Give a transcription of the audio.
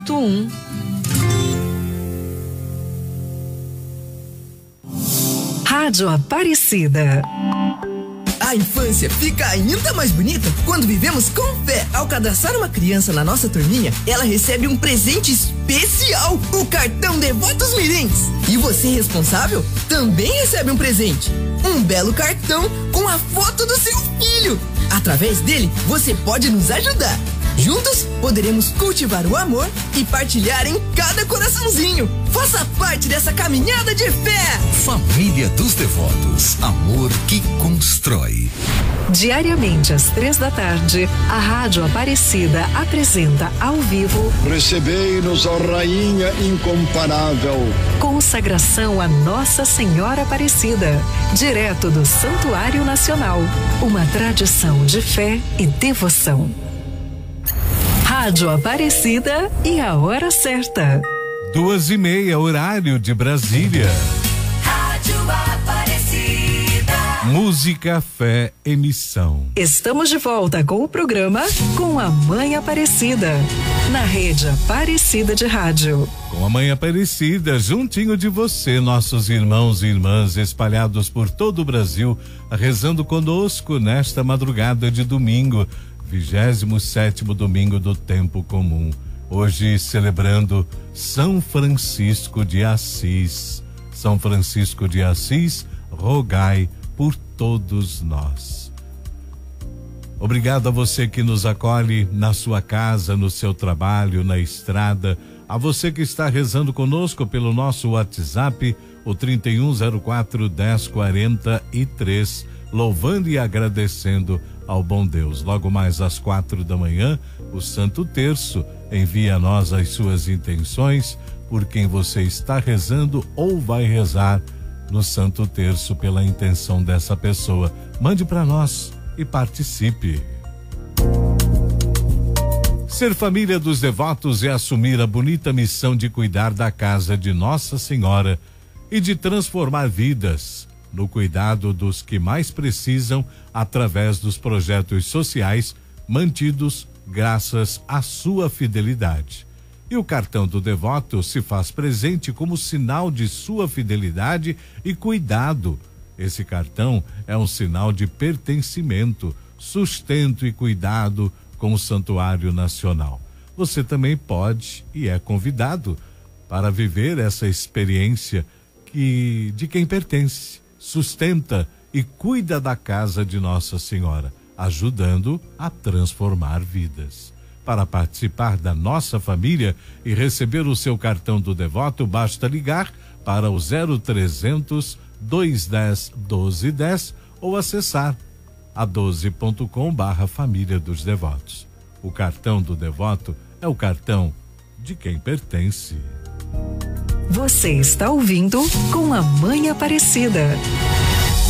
1. Rádio Aparecida. A infância fica ainda mais bonita quando vivemos com fé. Ao cadastrar uma criança na nossa turminha, ela recebe um presente especial, o cartão Devotos Mirins. E você, responsável, também recebe um presente, um belo cartão com a foto do seu filho. Através dele, você pode nos ajudar. Juntos, poderemos cultivar o amor e partilhar em cada coraçãozinho. Faça parte dessa caminhada de fé. Família dos Devotos, amor que constrói. Diariamente às 3 da tarde, a Rádio Aparecida apresenta ao vivo Recebei-nos, ó Rainha incomparável. Consagração a Nossa Senhora Aparecida, direto do Santuário Nacional. Uma tradição de fé e devoção. Rádio Aparecida e a hora certa. 2:30, horário de Brasília. Rádio Aparecida. Música, fé, emissão. Estamos de volta com o programa Com a Mãe Aparecida, na rede Aparecida de Rádio. Com a Mãe Aparecida, juntinho de você, nossos irmãos e irmãs espalhados por todo o Brasil, rezando conosco nesta madrugada de domingo, 27º domingo do tempo comum. Hoje celebrando São Francisco de Assis. São Francisco de Assis, rogai por todos nós. Obrigado a você que nos acolhe na sua casa, no seu trabalho, na estrada. A você que está rezando conosco pelo nosso WhatsApp, o 3104-1043, louvando e agradecendo ao bom Deus. Logo mais às 4 da manhã, o Santo Terço envia a nós as suas intenções por quem você está rezando ou vai rezar no Santo Terço pela intenção dessa pessoa. Mande para nós e participe. Ser família dos devotos é assumir a bonita missão de cuidar da casa de Nossa Senhora e de transformar vidas no cuidado dos que mais precisam através dos projetos sociais mantidos graças à sua fidelidade. E o cartão do devoto se faz presente como sinal de sua fidelidade e cuidado. Esse cartão é um sinal de pertencimento, sustento e cuidado com o Santuário Nacional. Você também pode e é convidado para viver essa experiência de quem pertence, sustenta e cuida da casa de Nossa Senhora, ajudando a transformar vidas. Para participar da nossa família e receber o seu cartão do devoto, basta ligar para o 0300 210 1210 ou acessar a12.com/família dos devotos. O cartão do devoto é o cartão de quem pertence. Você está ouvindo Com a Mãe Aparecida.